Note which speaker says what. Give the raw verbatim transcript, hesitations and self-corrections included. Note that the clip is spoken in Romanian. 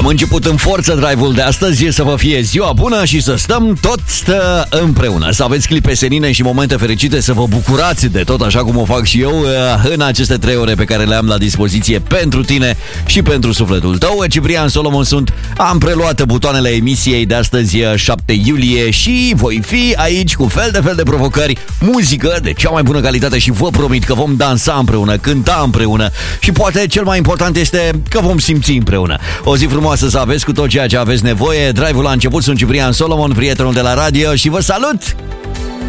Speaker 1: Am început în forță drive-ul de astăzi, să vă fie ziua bună și să stăm tot stă împreună. Să aveți clipe senine și momente fericite, să vă bucurați de tot așa cum o fac și eu în aceste trei ore pe care le am la dispoziție pentru tine și pentru sufletul tău. Ciprian Solomon sunt, am preluat butoanele emisiei de astăzi, șapte iulie, și voi fi aici cu fel de fel de provocări, muzică de cea mai bună calitate și vă promit că vom dansa împreună, cânta împreună și poate cel mai important este că vom simți împreună. O zi frumoasă să aveți cu tot ceea ce aveți nevoie. Drive-ul a început, sunt Ciprian Solomon, prietenul de la radio, și vă salut!